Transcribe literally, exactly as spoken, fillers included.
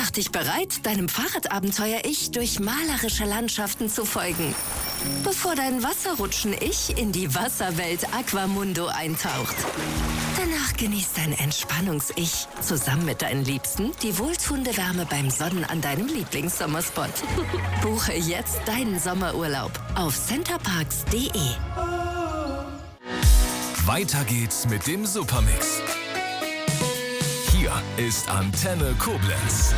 Mach dich bereit, deinem Fahrradabenteuer-Ich durch malerische Landschaften zu folgen, bevor dein Wasserrutschen-Ich in die Wasserwelt Aquamundo eintaucht. Danach genießt dein Entspannungs-Ich zusammen mit deinen Liebsten die wohltuende Wärme beim Sonnen an deinem Lieblingssommerspot. Buche jetzt deinen Sommerurlaub auf centerparks punkt de. Weiter geht's mit dem Supermix. Hier ist Antenne Koblenz.